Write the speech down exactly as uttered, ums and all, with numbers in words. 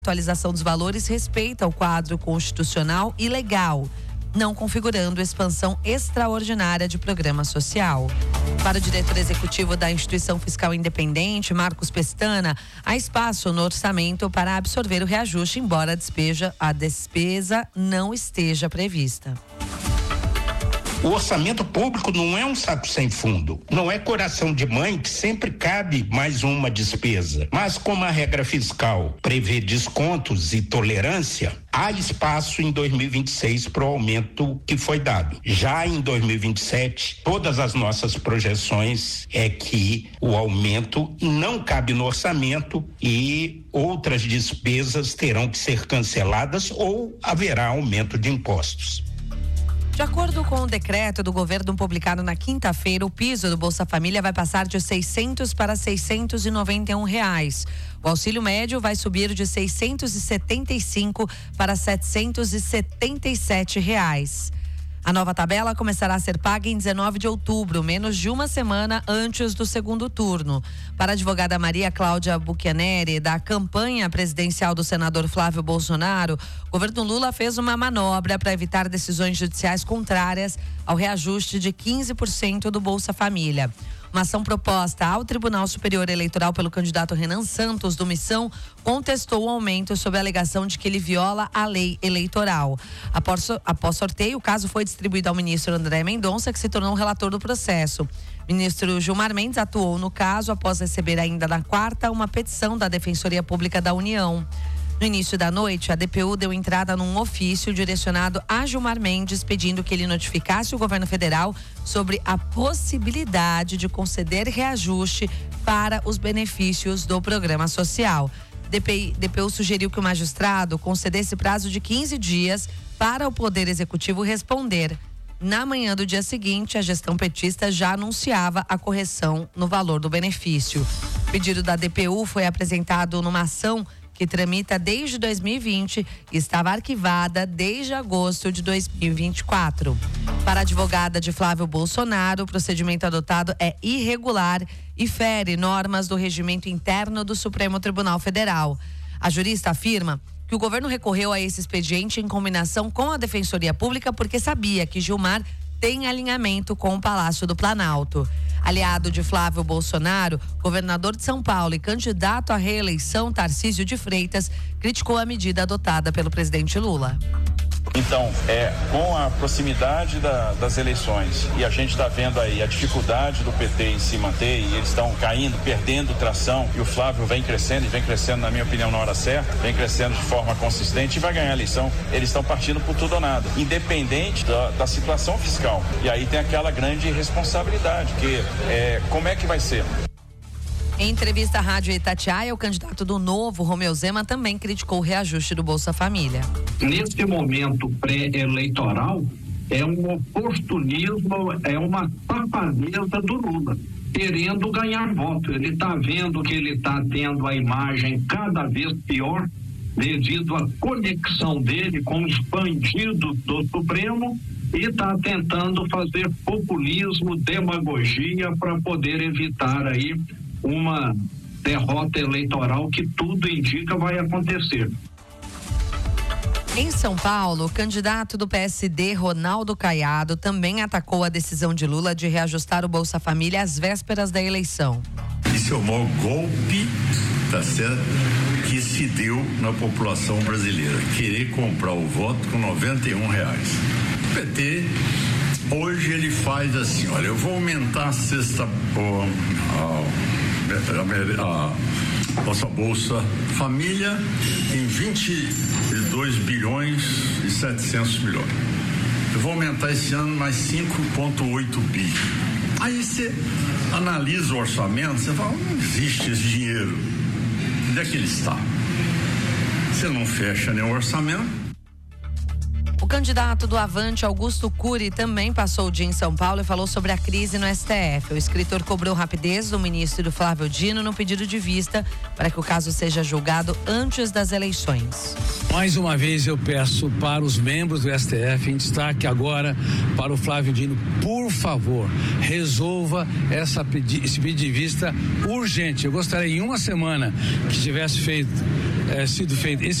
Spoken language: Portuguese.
atualização dos valores respeita o quadro constitucional e legal, não configurando expansão extraordinária de programa social. Para o diretor executivo da Instituição Fiscal Independente, Marcos Pestana, há espaço no orçamento para absorver o reajuste, embora a despesa, a despesa não esteja prevista. O orçamento público não é um saco sem fundo, não é coração de mãe que sempre cabe mais uma despesa. Mas como a regra fiscal prevê descontos e tolerância, há espaço em dois mil e vinte e seis para o aumento que foi dado. Já em dois mil e vinte e sete, todas as nossas projeções é que o aumento não cabe no orçamento e outras despesas terão que ser canceladas ou haverá aumento de impostos. De acordo com o decreto do governo publicado na quinta-feira, o piso do Bolsa Família vai passar de seiscentos para seiscentos e noventa e um reais. O auxílio médio vai subir de seiscentos e setenta e cinco para setecentos e setenta e sete reais. A nova tabela começará a ser paga em dezenove de outubro, menos de uma semana antes do segundo turno. Para a advogada Maria Cláudia Buchianeri, da campanha presidencial do senador Flávio Bolsonaro, o governo Lula fez uma manobra para evitar decisões judiciais contrárias ao reajuste de quinze por cento do Bolsa Família. Uma ação proposta ao Tribunal Superior Eleitoral pelo candidato Renan Santos, do Missão, contestou o aumento sob a alegação de que ele viola a lei eleitoral. Após, após sorteio, o caso foi distribuído ao ministro André Mendonça, que se tornou relator do processo. O ministro Gilmar Mendes atuou no caso após receber ainda na quarta uma petição da Defensoria Pública da União. No início da noite, a D P U deu entrada num ofício direcionado a Gilmar Mendes, pedindo que ele notificasse o governo federal sobre a possibilidade de conceder reajuste para os benefícios do programa social. D P U sugeriu que o magistrado concedesse prazo de quinze dias para o Poder Executivo responder. Na manhã do dia seguinte, a gestão petista já anunciava a correção no valor do benefício. O pedido da D P U foi apresentado numa ação que tramita desde dois mil e vinte e estava arquivada desde agosto de dois mil e vinte e quatro. Para a advogada de Flávio Bolsonaro, o procedimento adotado é irregular e fere normas do regimento interno do Supremo Tribunal Federal. A jurista afirma que o governo recorreu a esse expediente em combinação com a Defensoria Pública porque sabia que Gilmar tem alinhamento com o Palácio do Planalto. Aliado de Flávio Bolsonaro, governador de São Paulo e candidato à reeleição, Tarcísio de Freitas, criticou a medida adotada pelo presidente Lula. Então, é, com a proximidade da, das eleições e a gente está vendo aí a dificuldade do P T em se manter e eles estão caindo, perdendo tração e o Flávio vem crescendo e vem crescendo, na minha opinião, na hora certa, vem crescendo de forma consistente e vai ganhar a eleição. Eles estão partindo por tudo ou nada, independente da, da situação fiscal. E aí tem aquela grande responsabilidade, que é, como é que vai ser? Em entrevista à Rádio Itatiaia, o candidato do Novo, Romeu Zema, também criticou o reajuste do Bolsa Família. Nesse momento pré-eleitoral, é um oportunismo, é uma safadeza do Lula, querendo ganhar voto. Ele está vendo que ele está tendo a imagem cada vez pior devido à conexão dele com os bandidos do Supremo e está tentando fazer populismo, demagogia para poder evitar aí uma derrota eleitoral que tudo indica vai acontecer. Em São Paulo, o candidato do P S D, Ronaldo Caiado, também atacou a decisão de Lula de reajustar o Bolsa Família às vésperas da eleição. Isso é o maior golpe, tá certo, que se deu na população brasileira. Querer comprar o voto com noventa e um reais. O P T, hoje ele faz assim, olha, eu vou aumentar a cesta, a, a nossa Bolsa Família em vinte e dois bilhões e setecentos milhões. Eu vou aumentar esse ano mais cinco vírgula oito bi. Aí você analisa o orçamento, você fala, não existe esse dinheiro. Onde é que ele está? Você não fecha nenhum orçamento. O candidato do Avante, Augusto Cury, também passou o dia em São Paulo e falou sobre a crise no S T F. O escritor cobrou rapidez do ministro Flávio Dino no pedido de vista para que o caso seja julgado antes das eleições. Mais uma vez eu peço para os membros do S T F, em destaque agora para o Flávio Dino, por favor, resolva essa pedi- esse pedido de vista urgente. Eu gostaria em uma semana que tivesse feito é, sido feito. Esse